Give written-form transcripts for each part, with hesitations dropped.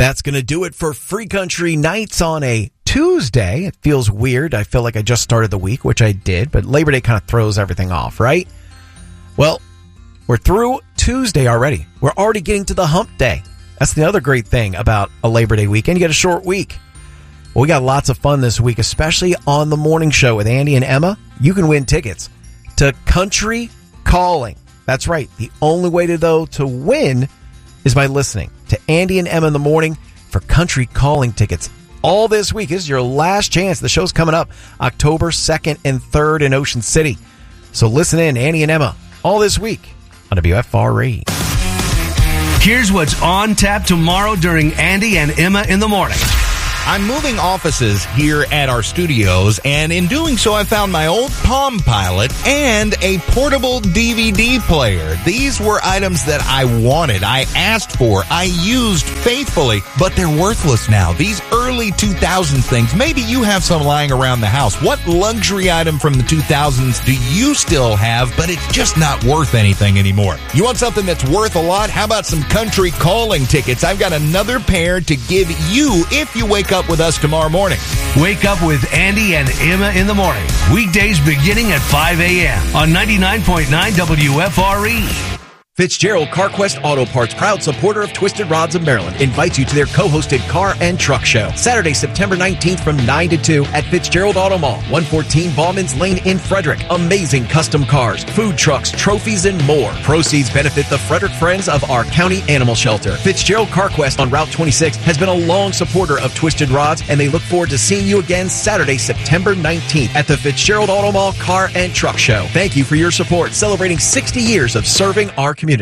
That's going to do it for Free Country Nights on a Tuesday. It feels weird. I feel like I just started the week, which I did, but Labor Day kind of throws everything off, right? Well, we're through Tuesday already. We're already getting to the hump day. That's the other great thing about a Labor Day weekend. You get a short week. Well, we got lots of fun this week, especially on the morning show with Andy and Emma. You can win tickets to Country Calling. That's right. The only way to win is by listening to Andy and Emma in the morning for Country Calling tickets. All this week is your last chance. The show's coming up October 2nd and 3rd in Ocean City. So listen in, Andy and Emma, all this week on WFRE. Here's what's on tap tomorrow during Andy and Emma in the morning. I'm moving offices here at our studios, and in doing so, I found my old Palm Pilot and a portable DVD player. These were items that I wanted, I asked for, I used faithfully, but they're worthless now. These early 2000s things, maybe you have some lying around the house. What luxury item from the 2000s do you still have, but it's just not worth anything anymore? You want something that's worth a lot? How about some Country Calling tickets? I've got another pair to give you if you wake up with us tomorrow morning. Wake up with Andy and Emma in the morning. Weekdays beginning at 5 a.m. on 99.9 WFRE. Fitzgerald CarQuest Auto Parts, proud supporter of Twisted Rods of Maryland, invites you to their co-hosted Car and Truck Show. Saturday, September 19th from 9 to 2 at Fitzgerald Auto Mall, 114 Ballman's Lane in Frederick. Amazing custom cars, food trucks, trophies, and more. Proceeds benefit the Frederick Friends of our county animal shelter. Fitzgerald CarQuest on Route 26 has been a long supporter of Twisted Rods, and they look forward to seeing you again Saturday, September 19th at the Fitzgerald Auto Mall Car and Truck Show. Thank you for your support, celebrating 60 years of serving our community.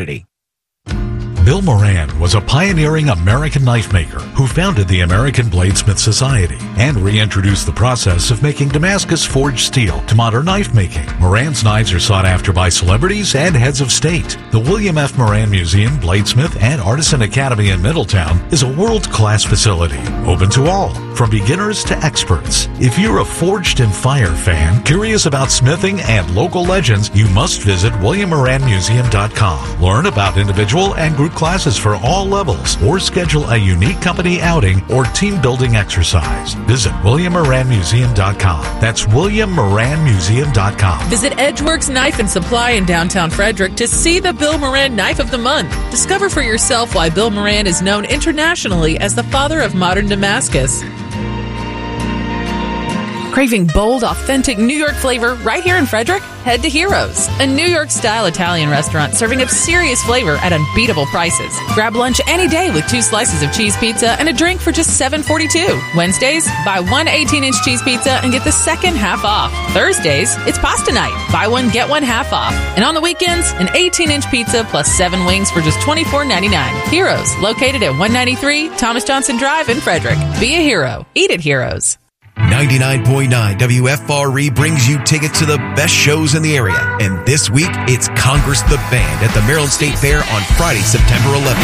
Bill Moran was a pioneering American knife maker who founded the American Bladesmith Society and reintroduced the process of making Damascus forged steel to modern knife making. Moran's knives are sought after by celebrities and heads of state. The William F. Moran Museum, Bladesmith, and Artisan Academy in Middletown is a world-class facility, open to all, from beginners to experts. If you're a Forged and Fire fan, curious about smithing and local legends, you must visit WilliamMoranMuseum.com. Learn about individual and group classes for all levels, or schedule a unique company outing or team building exercise. Visit WilliamMoranMuseum.com. That's WilliamMoranMuseum.com. Visit Edgeworks Knife and Supply in downtown Frederick to see the Bill Moran Knife of the Month. Discover for yourself why Bill Moran is known internationally as the father of modern Damascus. Craving bold, authentic New York flavor right here in Frederick? Head to Heroes, a New York-style Italian restaurant serving up serious flavor at unbeatable prices. Grab lunch any day with 2 slices of cheese pizza and a drink for just $7.42. Wednesdays, buy 1 18-inch cheese pizza and get the second half off. Thursdays, it's pasta night. Buy 1, get 1 half off. And on the weekends, an 18-inch pizza plus 7 wings for just $24.99. Heroes, located at 193 Thomas Johnson Drive in Frederick. Be a hero. Eat at Heroes. 99.9 WFRE brings you tickets to the best shows in the area. And this week, it's Congress the Band at the Maryland State Fair on Friday, September 11th.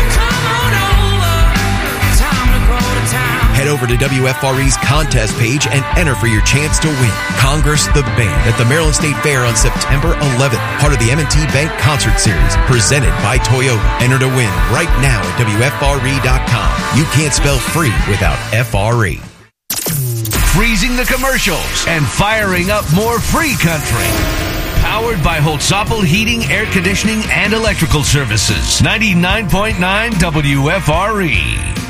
Head over to WFRE's contest page and enter for your chance to win. Congress the Band at the Maryland State Fair on September 11th. Part of the M&T Bank Concert Series, presented by Toyota. Enter to win right now at WFRE.com. You can't spell free without FRE. Freezing the commercials and firing up more free country. Powered by Holtzapfel Heating, Air Conditioning, and Electrical Services. 99.9 WFRE.